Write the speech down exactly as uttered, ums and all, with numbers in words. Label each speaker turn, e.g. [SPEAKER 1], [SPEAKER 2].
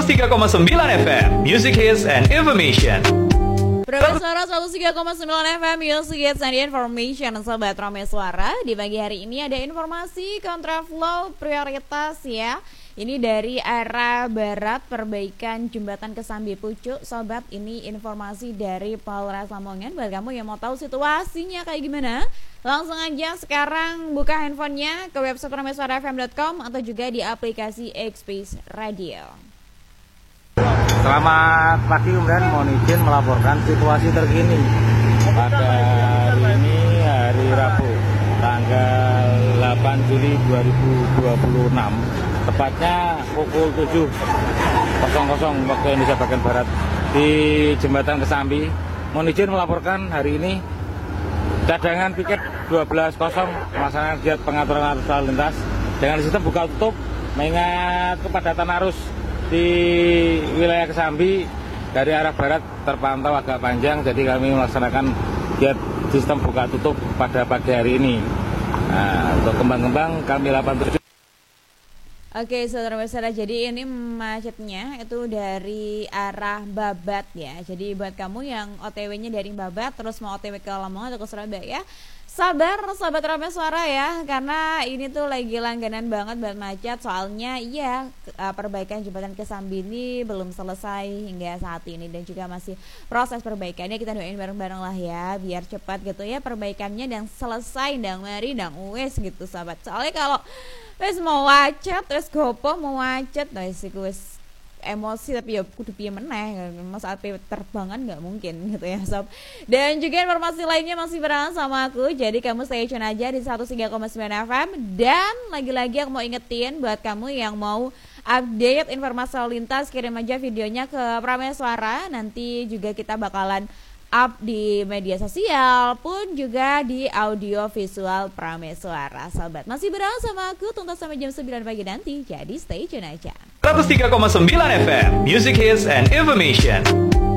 [SPEAKER 1] tiga koma sembilan F M, Music Hits and Information.
[SPEAKER 2] Suara seratus tiga koma sembilan F M, Music Hits and Information. Sobat Rame Suara, di pagi hari ini ada informasi kontraflow prioritas ya. Ini dari arah barat perbaikan jembatan Kesambi Pucuk. Sobat, ini informasi dari Polres Lamongan. Buat kamu yang mau tahu situasinya kayak gimana, langsung aja sekarang buka handphonenya ke website ramesuara f m dot com atau juga di aplikasi X-Space Radio.
[SPEAKER 3] Selamat pagi, kemudian mohon izin melaporkan situasi terkini pada hari ini, hari Rabu, tanggal delapan Juli dua ribu dua puluh enam, tepatnya pukul tujuh waktu Indonesia bagian Barat di Jembatan Kesambi. Mohon izin melaporkan hari ini cadangan piket dua belas kosong melaksanakan kegiatan pengaturan arus lalu lintas dengan sistem buka tutup, mengingat kepadatan arus di wilayah Kesambi dari arah barat terpantau agak panjang, jadi kami melaksanakan kegiatan sistem buka tutup pada pagi hari ini. Nah, untuk kembang-kembang kami delapan puluh tujuh.
[SPEAKER 2] Oke, saudara-saudara, jadi ini macetnya itu dari arah Babat ya. Jadi buat kamu yang O T W-nya dari Babat terus mau O T W ke Lamongan atau ke Surabaya, sabar sahabat Rame Suara ya, karena ini tuh lagi langganan banget buat macet. Soalnya iya, perbaikan jembatan Kesambi ini belum selesai hingga saat ini dan juga masih proses perbaikannya. Kita doain bareng-bareng lah ya, biar cepat gitu ya perbaikannya dan selesai dan mari dan wes gitu sahabat. Soalnya kalau wes mau macet, wes gopo mau macet, wes wes emosi tapi ya kudu piye meneh, masa ape terbangan nggak mungkin gitu ya sob. Dan juga informasi lainnya masih barengan sama aku, jadi kamu stay tune aja di seratus tiga koma sembilan F M. Dan lagi-lagi aku mau ingetin buat kamu yang mau update informasi lalu lintas, kirim aja videonya ke Rame Suara, nanti juga kita bakalan up di media sosial pun juga di audio visual Prame Suara. Sahabat, masih bersama sama aku tuntas sampai jam sembilan pagi nanti, jadi stay tune aja.
[SPEAKER 1] seratus tiga koma sembilan F M, Music Hits and Information.